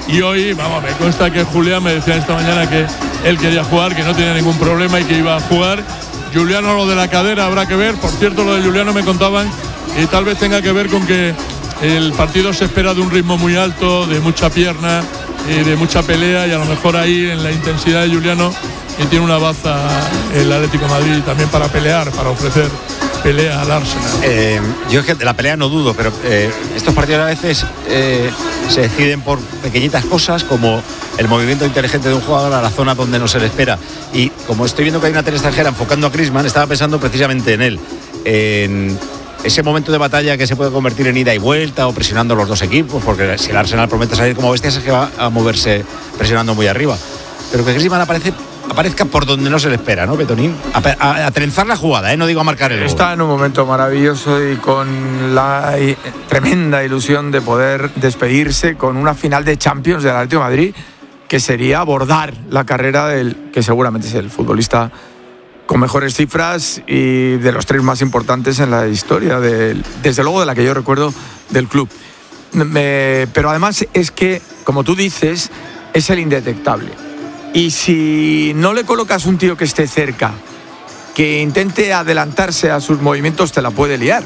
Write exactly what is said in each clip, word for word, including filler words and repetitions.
Y hoy, vamos, me consta que Julián me decía esta mañana que él quería jugar, que no tenía ningún problema y que iba a jugar. Juliano, lo de la cadera habrá que ver. Por cierto, lo de Juliano me contaban y tal vez tenga que ver con que el partido se espera de un ritmo muy alto, de mucha pierna, eh, de mucha pelea, y a lo mejor ahí en la intensidad de Juliano y tiene una baza el Atlético de Madrid también para pelear, para ofrecer pelea al Arsenal. Eh, yo es que de la pelea no dudo, pero eh, estos partidos a veces eh, se deciden por pequeñitas cosas, como el movimiento inteligente de un jugador a la zona donde no se le espera. Y como estoy viendo que hay una tele extranjera enfocando a Griezmann, estaba pensando precisamente en él, en ese momento de batalla que se puede convertir en ida y vuelta o presionando los dos equipos, porque si el Arsenal promete salir como bestias es que va a moverse presionando muy arriba. Pero que Griezmann aparece aparezca por donde no se le espera, ¿no, Betonín? A, a, a trenzar la jugada, ¿eh? No digo a marcar el gol. Está en un momento maravilloso y con la i- tremenda ilusión de poder despedirse con una final de Champions del Atlético de Madrid, que sería abordar la carrera del que seguramente es el futbolista con mejores cifras y de los tres más importantes en la historia, del, desde luego de la que yo recuerdo del club. Me, pero además es que, como tú dices, es el indetectable. Y si no le colocas un tío que esté cerca, que intente adelantarse a sus movimientos, te la puede liar.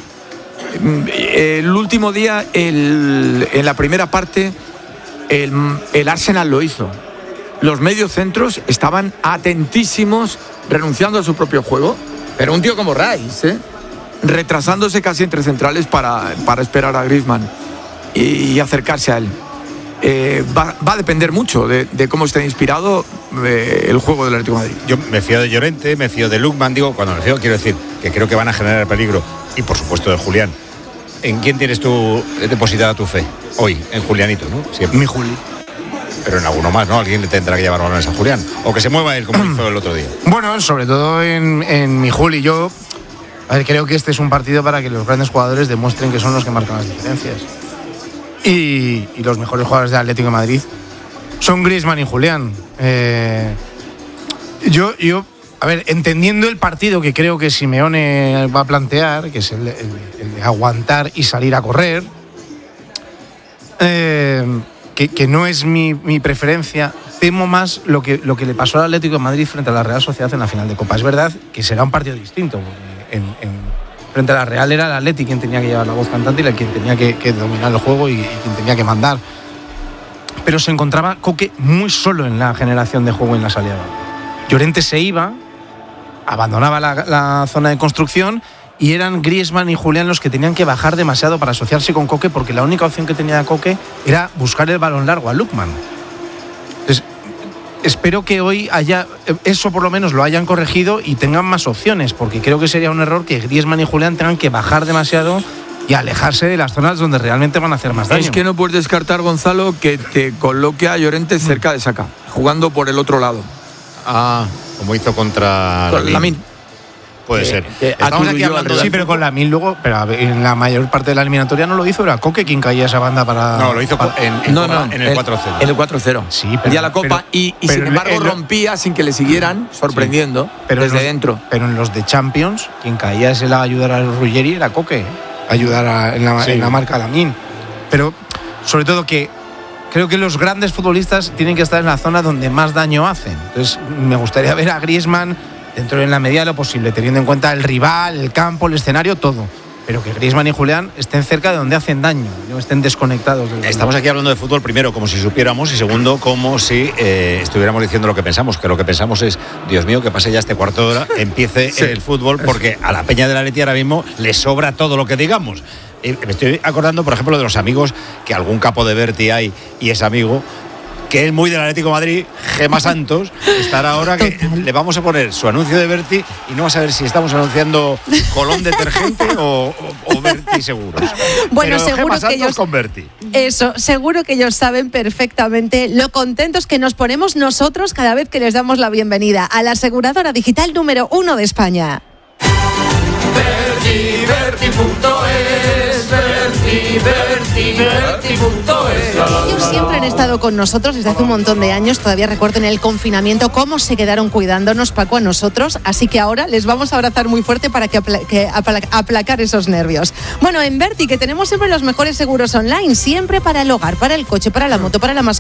El último día, el, en la primera parte, el, el Arsenal lo hizo. Los mediocentros estaban atentísimos, renunciando a su propio juego, pero un tío como Rice, ¿eh? retrasándose casi entre centrales para, para esperar a Griezmann y, y acercarse a él. Eh, va, va a depender mucho de, de cómo esté inspirado eh, el juego del Atlético de Madrid. Yo me fío de Llorente, me fío de Lookman, digo, cuando me fío quiero decir que creo que van a generar peligro, y por supuesto de Julián. ¿En quién tienes tú depositada tu fe? Hoy, en Julianito, ¿no? Siempre. Mi Juli. Pero en alguno más, ¿no? Alguien le tendrá que llevar balones a Julián, o que se mueva él como hizo el otro día. Bueno, sobre todo en, en mi Juli. Yo a ver, creo que este es un partido para que los grandes jugadores demuestren que son los que marcan las diferencias. Y, y los mejores jugadores del Atlético de Madrid son Griezmann y Julián. Eh, yo, yo, a ver, entendiendo el partido que creo que Simeone va a plantear, que es el, el, el de aguantar y salir a correr, eh, que, que no es mi, mi preferencia, temo más lo que, lo que le pasó al Atlético de Madrid frente a la Real Sociedad en la final de Copa. Es verdad que será un partido distinto, porque en, en frente a la Real era el Atleti quien tenía que llevar la voz cantante y quien tenía que, que dominar el juego y, y quien tenía que mandar. Pero se encontraba Coque muy solo en la generación de juego en la salida. Llorente se iba, abandonaba la, la zona de construcción y eran Griezmann y Julián los que tenían que bajar demasiado para asociarse con Coque, porque la única opción que tenía Coque era buscar el balón largo a Lookman. Entonces, espero que hoy haya eso, por lo menos lo hayan corregido y tengan más opciones, porque creo que sería un error que Griezmann y Julián tengan que bajar demasiado y alejarse de las zonas donde realmente van a hacer más daño. Es que no puedes descartar, Gonzalo, que te coloque a Llorente cerca de Saka, jugando por el otro lado. Ah, como hizo contra Con Lamine. Puede Eh, ser. eh, Estamos aquí hablando de... Sí, pero con Lamine luego, pero en la mayor parte de la eliminatoria no lo hizo, era Coque quien caía esa banda para... No, lo hizo para, en, en, No, no, en el cuatro cero. En el cuatro cero. Sí, pero... Perdía la Copa pero, y, y pero sin embargo en, rompía sin que le siguieran sorprendiendo, sí, pero desde los, dentro. Pero en los de Champions, quien caía ese la ayudar a Ruggeri era Coque, ayudar a, en, la, sí. en la marca Lamine. Pero sobre todo que creo que los grandes futbolistas tienen que estar en la zona donde más daño hacen. Entonces me gustaría ver a Griezmann dentro de la medida de lo posible, teniendo en cuenta el rival, el campo, el escenario, todo. Pero que Griezmann y Julián estén cerca de donde hacen daño, no estén desconectados del Estamos aquí hablando de fútbol, primero, como si supiéramos, y segundo, como si eh, estuviéramos diciendo lo que pensamos, que lo que pensamos es, Dios mío, que pase ya este cuarto de hora, empiece sí. el fútbol, porque a la Peña de la Atleti ahora mismo le sobra todo lo que digamos. Eh, me estoy acordando, por ejemplo, de los amigos, que algún capo de Berti hay y es amigo, que es muy del Atlético de Madrid, Gema Santos, estará ahora que Total. le vamos a poner su anuncio de Berti y no vas a ver si estamos anunciando Colón Detergente o, o, o Berti Seguros. Bueno, Pero seguro Gema que Santos ellos con Berti. Eso, seguro que ellos saben perfectamente lo contentos que nos ponemos nosotros cada vez que les damos la bienvenida a la aseguradora digital número uno de España. Berti, Berti punto es, Berti, Berti, Berti punto es. Ellos siempre han estado con nosotros desde hace un montón de años. Todavía recuerdo en el confinamiento cómo se quedaron cuidándonos, Paco, a nosotros. Así que ahora les vamos a abrazar muy fuerte para que, apla- que apla- aplacar esos nervios. Bueno, en Berti, que tenemos siempre los mejores seguros online, siempre para el hogar, para el coche, para la moto, para la mascota.